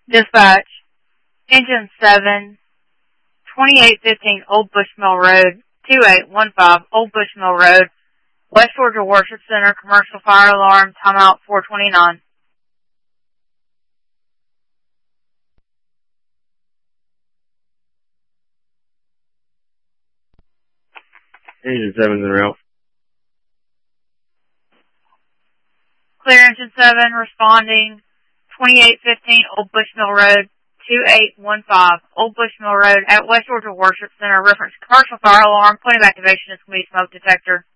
Dispatch, Engine 7, 2815 Old Bushmill Road, 2815 Old Bushmill Road, West Georgia Worship Center, commercial fire alarm, timeout 429. Engine 7's en route. Clear Engine 7, responding, 2815 Old Bushmill Road, 2815 Old Bushmill Road at West Georgia Worship Center, reference commercial fire alarm, point of activation is going to be smoke detector.